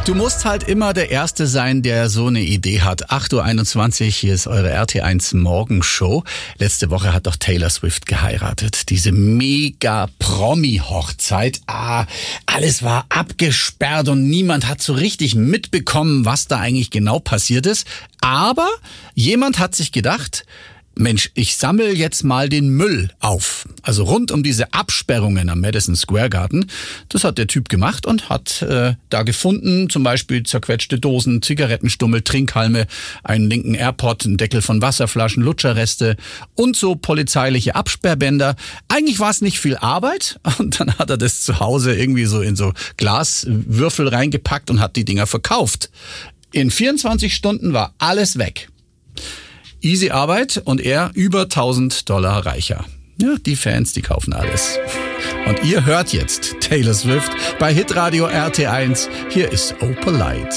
Du musst halt immer der Erste sein, der so eine Idee hat. 8.21 Uhr, hier ist eure RT1 Morgenshow. Letzte Woche hat doch Taylor Swift geheiratet. Diese mega Promi-Hochzeit. Alles war abgesperrt und niemand hat so richtig mitbekommen, was da eigentlich genau passiert ist. Aber jemand hat sich gedacht, Mensch, ich sammle jetzt mal den Müll auf. Also rund um diese Absperrungen am Madison Square Garden. Das hat der Typ gemacht und hat da gefunden, zum Beispiel zerquetschte Dosen, Zigarettenstummel, Trinkhalme, einen linken AirPod, einen Deckel von Wasserflaschen, Lutscherreste und so polizeiliche Absperrbänder. Eigentlich war es nicht viel Arbeit und dann hat er das zu Hause irgendwie so in so Glaswürfel reingepackt und hat die Dinger verkauft. In 24 Stunden war alles weg. Easy Arbeit und er über $1.000 reicher. Ja, die Fans, die kaufen alles. Und ihr hört jetzt Taylor Swift bei Hitradio RT1. Hier ist Oh Polite.